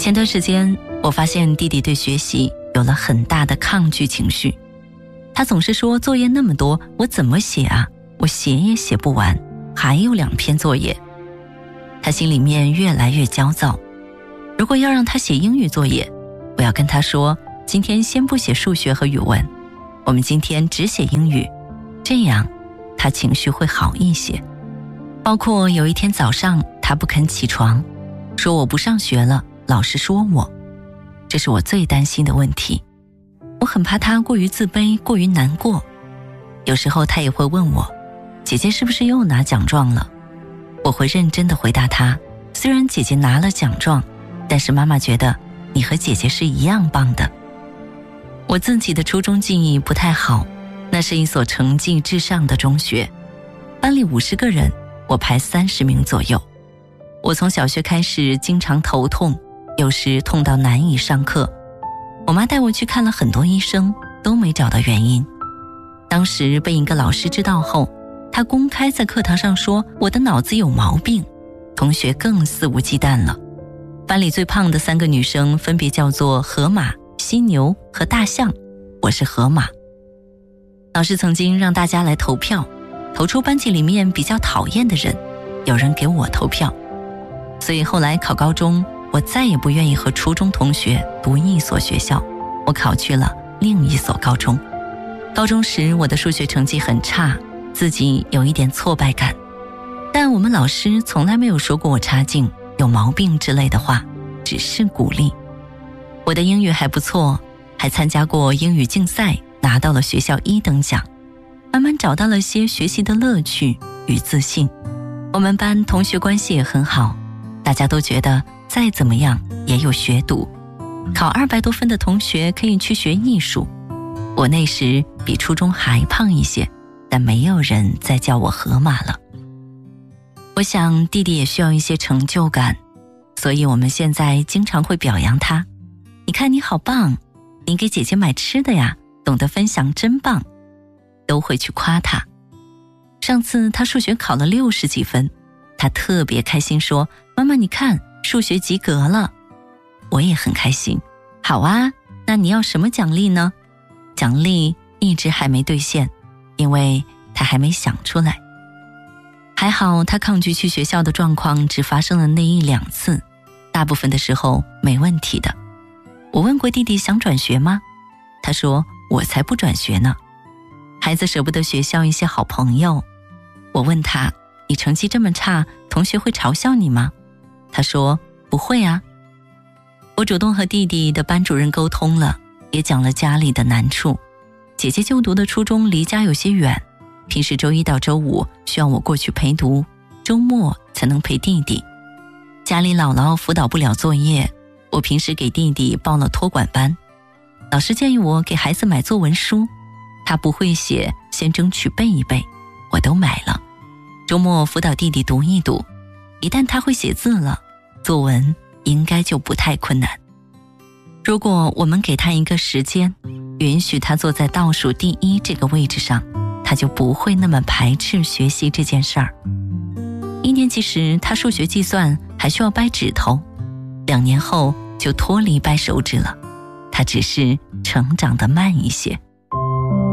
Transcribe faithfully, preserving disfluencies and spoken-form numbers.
前段时间我发现弟弟对学习有了很大的抗拒情绪，他总是说作业那么多，我怎么写啊？我写也写不完，还有两篇作业。他心里面越来越焦躁。如果要让他写英语作业，我要跟他说，今天先不写数学和语文，我们今天只写英语，这样他情绪会好一些。包括有一天早上他不肯起床，说我不上学了，老师说我，这是我最担心的问题。我很怕他过于自卑，过于难过。有时候他也会问我，姐姐是不是又拿奖状了？我会认真地回答他，虽然姐姐拿了奖状，但是妈妈觉得你和姐姐是一样棒的。我自己的初中记忆不太好，那是一所成绩至上的中学，班里五十个人，我排三十名左右。我从小学开始经常头痛，有时痛到难以上课。我妈带我去看了很多医生，都没找到原因。当时被一个老师知道后，他公开在课堂上说我的脑子有毛病，同学更肆无忌惮了。班里最胖的三个女生分别叫做河马、犀牛和大象，我是河马。老师曾经让大家来投票，投出班级里面比较讨厌的人，有人给我投票。所以后来考高中，我再也不愿意和初中同学读一所学校，我考去了另一所高中。高中时我的数学成绩很差，自己有一点挫败感，但我们老师从来没有说过我差劲、有毛病之类的话，只是鼓励。我的英语还不错，还参加过英语竞赛，拿到了学校一等奖，慢慢找到了些学习的乐趣与自信。我们班同学关系也很好，大家都觉得再怎么样也有学读，考二百多分的同学可以去学艺术。我那时比初中还胖一些，但没有人再叫我河马了。我想弟弟也需要一些成就感，所以我们现在经常会表扬他，你看你好棒，你给姐姐买吃的呀，懂得分享真棒，都会去夸他。上次他数学考了六十几分，他特别开心说，妈妈你看数学及格了。我也很开心，好啊，那你要什么奖励呢？奖励一直还没兑现，因为他还没想出来。还好他抗拒去学校的状况只发生了那一两次，大部分的时候没问题的。我问过弟弟想转学吗？他说我才不转学呢。孩子舍不得学校一些好朋友。我问他，你成绩这么差，同学会嘲笑你吗？他说不会啊。我主动和弟弟的班主任沟通了，也讲了家里的难处。姐姐就读的初中离家有些远，平时周一到周五需要我过去陪读，周末才能陪弟弟。家里姥姥辅导不了作业，我平时给弟弟报了托管班。老师建议我给孩子买作文书，他不会写，先争取背一背，我都买了。周末辅导弟弟读一读，一旦他会写字了，作文应该就不太困难。如果我们给他一个时间，允许他坐在倒数第一这个位置上，他就不会那么排斥学习这件事儿。一年级时他数学计算还需要掰指头，两年后就脱离掰手指了，他只是成长得慢一些。